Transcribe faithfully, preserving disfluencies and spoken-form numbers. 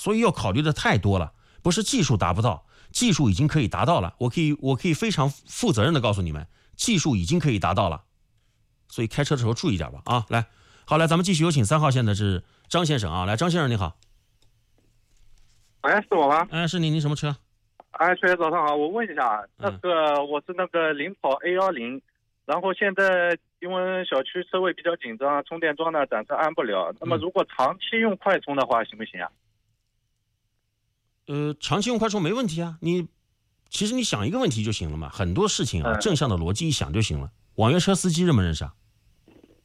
所以要考虑的太多了，不是技术达不到，技术已经可以达到了，我可以我可以非常负责任的告诉你们，技术已经可以达到了，所以开车的时候注意点吧啊！来，好，来咱们继续有请三号线的是张先生啊，来，张先生你好。 哎，是我吗？ 哎，是你，你什么车？ 哎，崔爷早上好，我问一下，那个我是那个领跑 A 一零，然后现在因为小区车位比较紧张，充电桩呢暂时安不了。那么如果长期用快充的话，行不行啊？ 呃，长期用快充没问题啊，你其实你想一个问题就行了嘛，很多事情啊，正向的逻辑一想就行了。网约车司机认不认识啊？